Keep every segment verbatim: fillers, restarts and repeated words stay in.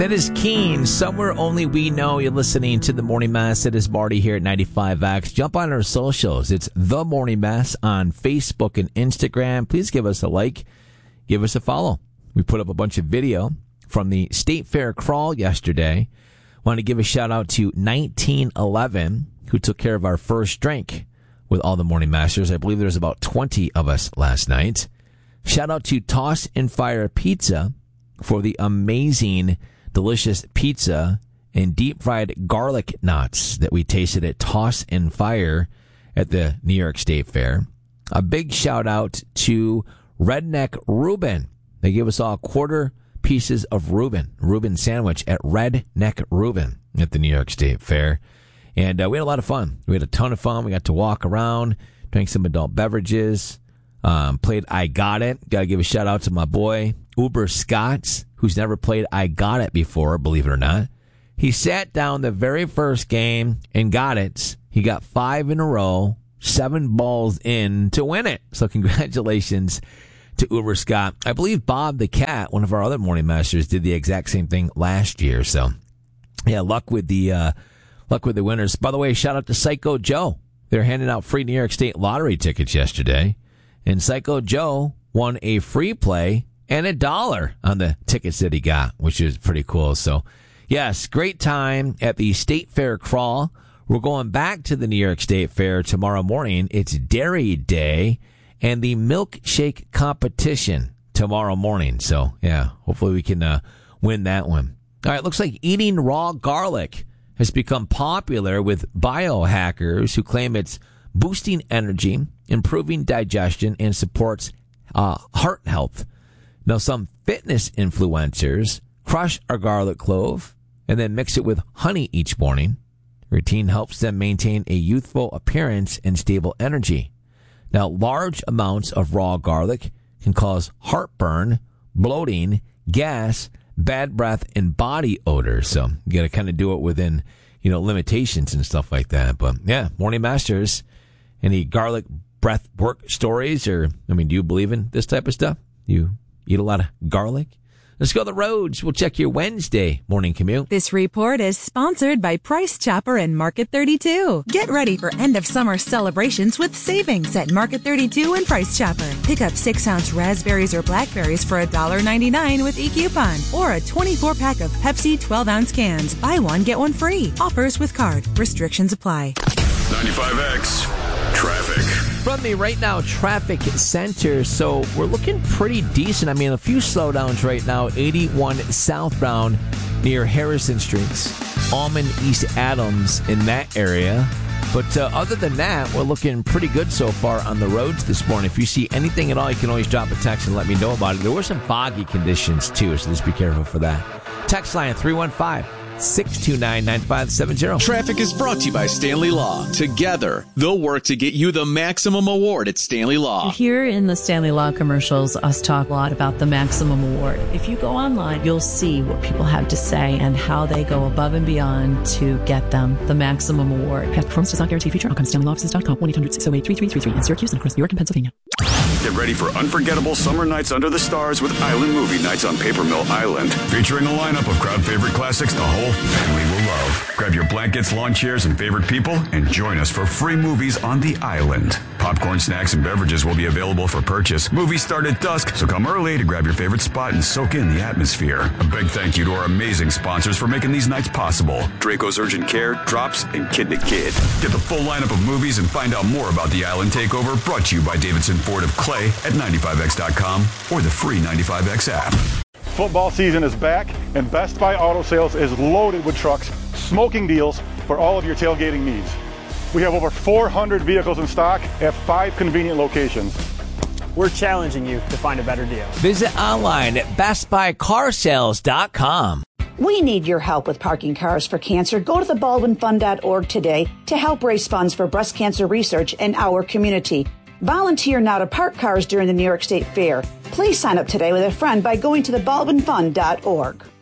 That is Keen. Somewhere only we know. You're listening to The Morning Mess. It is Marty here at ninety-five X. Jump on our socials. It's The Morning Mess on Facebook and Instagram. Please give us a like. Give us a follow. We put up a bunch of video from the State Fair crawl yesterday. Want to give a shout out to nineteen eleven, who took care of our first drink with all the Morning Masters. I believe there's about twenty of us last night. Shout out to Toss and Fire Pizza for the amazing, delicious pizza and deep fried garlic knots that we tasted at Toss and Fire at the New York State Fair. A big shout out to Redneck Reuben. They gave us all quarter pieces of Reuben, Reuben sandwich at Redneck Reuben at the New York State Fair. And uh, we had a lot of fun. We had a ton of fun. We got to walk around, drank some adult beverages, um, played I Got It. Got to give a shout out to my boy, Uber Scotts, who's never played I Got It before, believe it or not. He sat down the very first game and got it. He got five in a row, seven balls in to win it. So congratulations to Uber Scott. I believe Bob the Cat, one of our other Morning Masters, did the exact same thing last year. So yeah, luck with the uh, luck with the winners. By the way, shout out to Psycho Joe. They're handing out free New York State lottery tickets yesterday, and Psycho Joe won a free play and a dollar on the tickets that he got, which is pretty cool. So, yes, great time at the State Fair crawl. We're going back to the New York State Fair tomorrow morning. It's Dairy Day and the milkshake competition tomorrow morning. So, yeah, hopefully we can uh, win that one. All right, looks like eating raw garlic has become popular with biohackers who claim it's boosting energy, improving digestion, and supports uh, heart health. Now, some fitness influencers crush a garlic clove and then mix it with honey each morning. The routine helps them maintain a youthful appearance and stable energy. Now, large amounts of raw garlic can cause heartburn, bloating, gas, bad breath, and body odor. So you got to kind of do it within, you know, limitations and stuff like that. But yeah, Morning Masters, any garlic breath work stories? Or, I mean, do you believe in this type of stuff? You eat a lot of garlic? Let's go to the roads. We'll check your Wednesday morning commute. This report is sponsored by Price Chopper and Market thirty-two. Get ready for end of summer celebrations with savings at Market thirty-two and Price Chopper. Pick up six ounce raspberries or blackberries for one dollar ninety-nine with e-coupon, or a twenty-four pack of Pepsi twelve ounce cans. Buy one, get one free. Offers with card. Restrictions apply. ninety-five X Traffic. From the Right Now Traffic Center, so we're looking pretty decent. I mean, a few slowdowns right now. eighty-one southbound near Harrison Streets, Almond East Adams in that area. But uh, other than that, we're looking pretty good so far on the roads this morning. If you see anything at all, you can always drop a text and let me know about it. There were some foggy conditions, too, so just be careful for that. Text line three one five, six two nine, nine five seven zero. Traffic is brought to you by Stanley Law. Together, they'll work to get you the maximum award at Stanley Law. You hear in the Stanley Law commercials us talk a lot about the maximum award. If you go online, you'll see what people have to say and how they go above and beyond to get them the maximum award. Past performance does not guarantee future outcomes. Stanley Law Offices dot com, one eight hundred, six oh eight, three three three three in Syracuse and across New York and Pennsylvania. Get ready for unforgettable summer nights under the stars with Island Movie Nights on Paper Mill Island. Featuring a lineup of crowd favorite classics the whole family will love. Grab your blankets, lawn chairs, and favorite people and join us for free movies on the island. Popcorn, snacks, and beverages will be available for purchase. Movies start at dusk, so come early to grab your favorite spot and soak in the atmosphere. A big thank you to our amazing sponsors for making these nights possible. Draco's Urgent Care, Drops, and Kid to Kid. Get the full lineup of movies and find out more about the Island Takeover, brought to you by Davidson Ford of Clay at ninety-five X dot com or the free ninety-five X app. Football season is back, and Best Buy Auto Sales is loaded with trucks, smoking deals for all of your tailgating needs. We have over four hundred vehicles in stock at five convenient locations. We're challenging you to find a better deal. Visit online at best buy car sales dot com. We need your help with parking cars for cancer. Go to the baldwin fund dot org today to help raise funds for breast cancer research in our community. Volunteer now to park cars during the New York State Fair. Please sign up today with a friend by going to the baldwin fund dot org.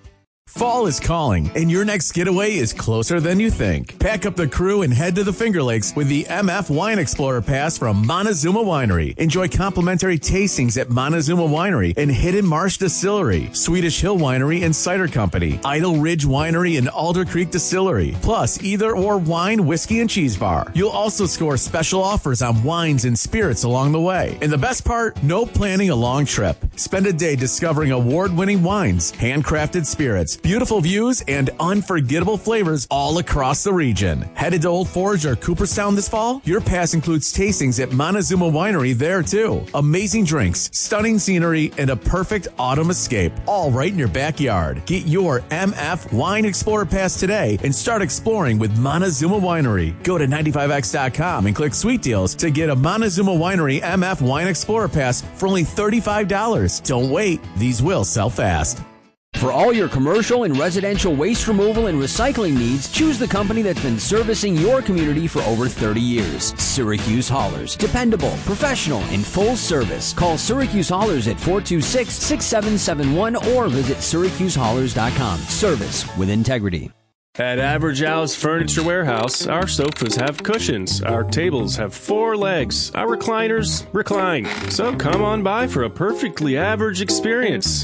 Fall is calling, and your next getaway is closer than you think. Pack up the crew and head to the Finger Lakes with the M F Wine Explorer Pass from Montezuma Winery. Enjoy complimentary tastings at Montezuma Winery and Hidden Marsh Distillery, Swedish Hill Winery and Cider Company, Idle Ridge Winery and Alder Creek Distillery, plus either or wine, whiskey, and cheese bar. You'll also score special offers on wines and spirits along the way. And the best part, no planning a long trip. Spend a day discovering award-winning wines, handcrafted spirits, beautiful views, and unforgettable flavors all across the region. Headed to Old Forge or Cooperstown this fall? Your pass includes tastings at Montezuma Winery there too. Amazing drinks, stunning scenery, and a perfect autumn escape, all right in your backyard. Get your M F Wine Explorer Pass today and start exploring with Montezuma Winery. Go to ninety-five x dot com and click Sweet Deals to get a Montezuma Winery M F Wine Explorer Pass for only thirty-five dollars. Don't wait, these will sell fast. For all your commercial and residential waste removal and recycling needs, choose the company that's been servicing your community for over thirty years. Syracuse Haulers. Dependable, professional, and full service. Call Syracuse Haulers at four two six, six seven seven one or visit syracuse haulers dot com. Service with integrity. At Average Al's Furniture Warehouse, our sofas have cushions, our tables have four legs, our recliners recline. So come on by for a perfectly average experience.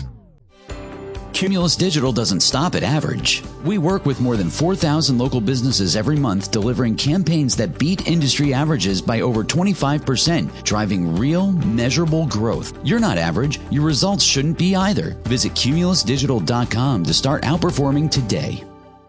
Cumulus Digital doesn't stop at average. We work with more than four thousand local businesses every month, delivering campaigns that beat industry averages by over twenty-five percent, driving real, measurable growth. You're not average. Your results shouldn't be either. Visit cumulus digital dot com to start outperforming today.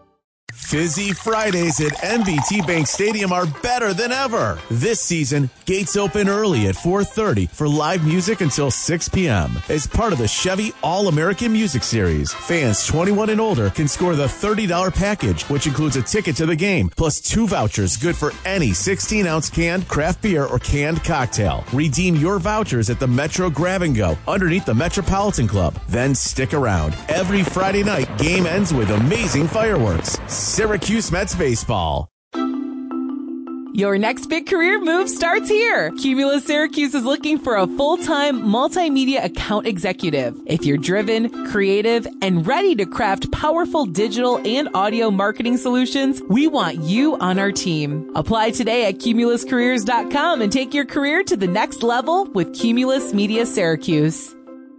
Fizzy Fridays at M B T Bank Stadium are better than ever. This season, gates open early at four thirty for live music until six p.m. As part of the Chevy All-American Music Series, fans twenty-one and older can score the thirty dollars package, which includes a ticket to the game, plus two vouchers good for any sixteen-ounce canned craft beer or canned cocktail. Redeem your vouchers at the Metro Grab and Go underneath the Metropolitan Club. Then stick around. Every Friday night, game ends with amazing fireworks. Syracuse Mets baseball. Your next big career move starts here. Cumulus Syracuse is looking for a full-time multimedia account executive. If you're driven, creative, and ready to craft powerful digital and audio marketing solutions, we want you on our team. Apply today at cumulus careers dot com and take your career to the next level with Cumulus Media Syracuse.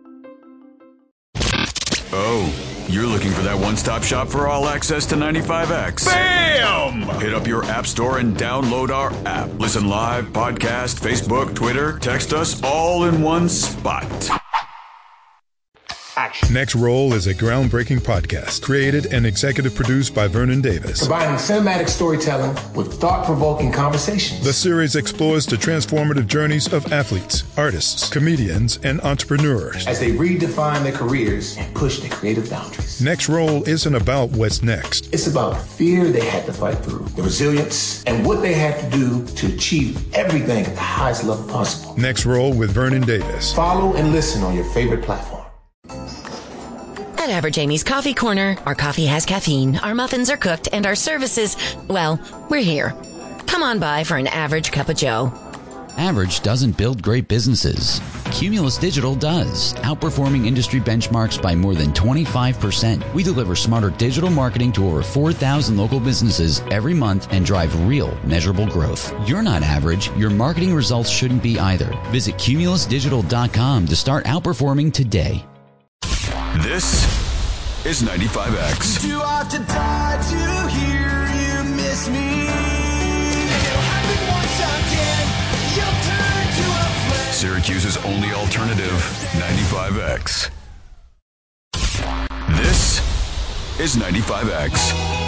Oh, you're looking for that one-stop shop for all access to ninety-five X. Bam! Hit up your app store and download our app. Listen live, podcast, Facebook, Twitter, text us all in one spot. Action. Next Roll is a groundbreaking podcast created and executive produced by Vernon Davis. Combining cinematic storytelling with thought-provoking conversations. The series explores the transformative journeys of athletes, artists, comedians, and entrepreneurs as they redefine their careers and push their creative boundaries. Next Roll isn't about what's next. It's about the fear they had to fight through, the resilience, and what they had to do to achieve everything at the highest level possible. Next Roll with Vernon Davis. Follow and listen on your favorite platform. At Average Amy's Coffee Corner, our coffee has caffeine, our muffins are cooked, and our services, well, we're here. Come on by for an average cup of joe. Average doesn't build great businesses. Cumulus Digital does, outperforming industry benchmarks by more than twenty-five percent. We deliver smarter digital marketing to over four thousand local businesses every month and drive real, measurable growth. You're not average. Your marketing results shouldn't be either. Visit cumulus digital dot com to start outperforming today. This is ninety-five X. Do I have to die to hear you miss me? It'll happen once again. You'll turn to a flame. Syracuse's only alternative, ninety-five X. This is ninety-five X.